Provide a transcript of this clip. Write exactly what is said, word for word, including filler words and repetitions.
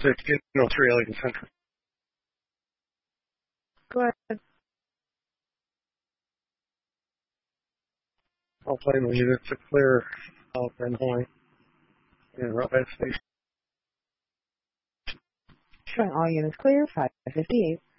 sixteen oh three Elegant Central. Go ahead. All plane units to clear out and Hawaii. And Route five station. Showing all units clear, five fifty-eight.